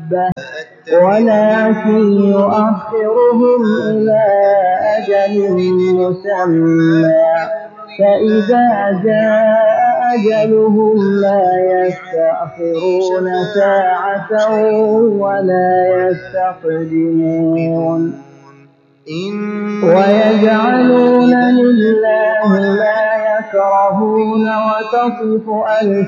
حبة ولكن يؤخرهم إلى أجل مسمى فإذا جاء أجلهم لا يستأخرون ساعة ولا يستقدمون ويجعلون لله ما يكرهون وتصف